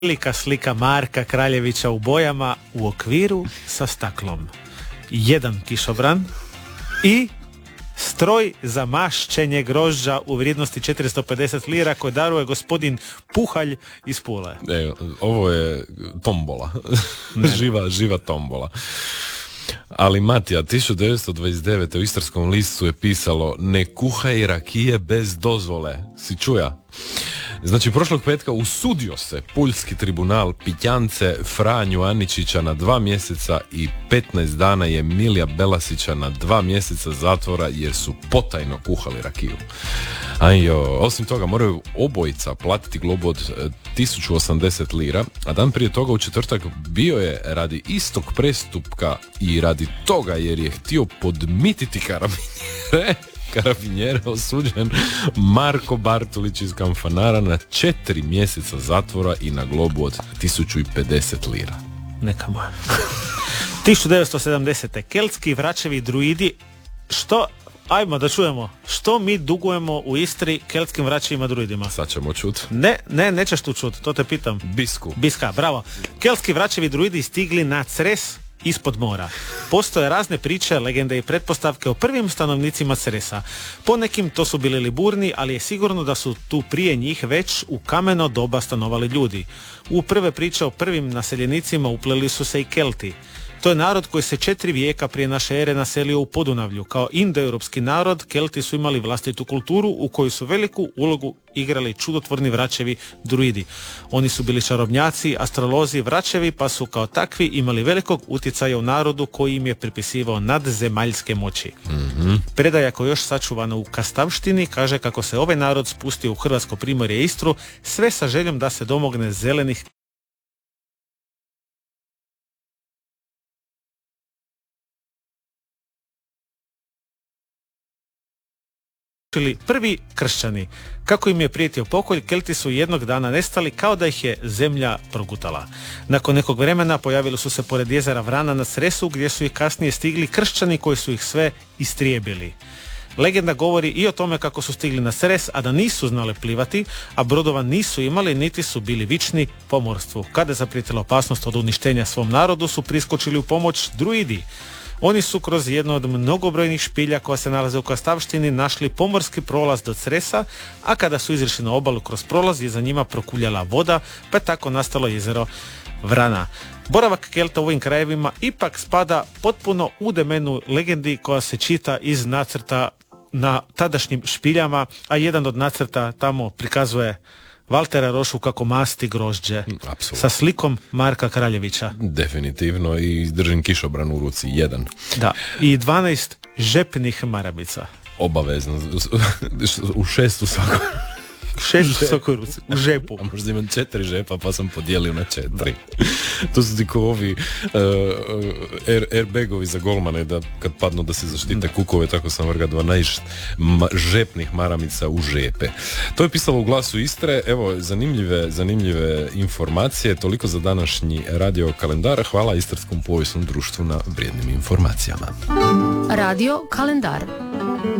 velika slika Marka Kraljevića u bojama u okviru sa staklom. Jedan kišobran i stroj za mašćenje grožđa u vrijednosti 450 lira koje daruje gospodin Puhalj iz Pule. Ovo je tombola. živa tombola. Ali Matija, 1929. u Istarskom listu je pisalo: ne kuhaj rakije bez dozvole. Si čuja? Znači, prošlog petka usudio se Puljski tribunal Pitjance Franju Aničića na 2 mjeseca i 15 dana je Milija Belasića na 2 mjeseca zatvora jer su potajno kuhali rakiju. Osim toga moraju obojica platiti globu od 1080 lira, a dan prije toga u četvrtak bio je radi istog prestupka i radi toga jer je htio podmititi karabinjere osuđen Marko Bartulić iz Kanfanara na 4 mjeseca zatvora i na globu od 1050 lira. Neka moja. 1970. Keltski vračevi druidi, ajmo da čujemo, što mi dugujemo u Istri keltskim vraćevima druidima? Sad ćemo čut. Nećeš tu čut, to te pitam. Biska, bravo. Keltski vračevi druidi stigli na Cres ispod mora. Postoje razne priče, legende i pretpostavke o prvim stanovnicima Cresa. Po nekim to su bili Liburni, ali je sigurno da su tu prije njih već u kameno doba stanovali ljudi. U prve priče o prvim naseljenicima upleli su se i Kelti. To je narod koji se 4 vijeka prije naše ere naselio u Podunavlju. Kao indoeuropski narod, Kelti su imali vlastitu kulturu u kojoj su veliku ulogu igrali čudotvorni vračevi druidi. Oni su bili čarobnjaci, astrolozi, vračevi, pa su kao takvi imali velikog utjecaja u narodu koji im je pripisivao nadzemaljske moći. Predaja koja je još sačuvana u Kastavštini kaže kako se ovaj narod spustio u Hrvatsko primorje i Istru sve sa željom da se domogne zelenih prvi kršćani. Kako im je prijetio pokolj, Kelti su jednog dana nestali kao da ih je zemlja progutala. Nakon nekog vremena pojavili su se pored jezera Vrana na Cresu, gdje su ih kasnije stigli kršćani koji su ih sve istrijebili. Legenda govori i o tome kako su stigli na Cres, a da nisu znali plivati, a brodova nisu imali, niti su bili vični pomorstvu. Kada je zaprijetila opasnost od uništenja svom narodu, su priskočili u pomoć druidi. Oni su kroz jedno od mnogobrojnih špilja koja se nalaze u Kastavštini našli pomorski prolaz do Cresa, a kada su izišli na obalu kroz prolaz je za njima prokuljala voda, pa je tako nastalo jezero Vrana. Boravak Kelta u ovim krajevima ipak spada potpuno u domenu legendi koja se čita iz nacrta na tadašnjim špiljama, a jedan od nacrta tamo prikazuje Valtera Rošu kako masti grožđe. Apsolutno. Sa slikom Marka Kraljevića. Definitivno, i držim kišobran u ruci, 1. Da, i 12 žepnih maramica. Obavezno, u 6 u svakoj. 6 u svakoj ruci, u žepu. A možda imam 4 žepa pa sam podijelio na 4. To su ti ko ovi airbagovi za golmane, da kad padnu da se zaštite kukove, tako sam vrga 12 žepnih maramica u žepe. To je pisalo u Glasu Istre. Evo, zanimljive informacije. Toliko za današnji radio kalendar. Hvala Istarskom povijesnom društvu na vrijednim informacijama. Radio kalendar.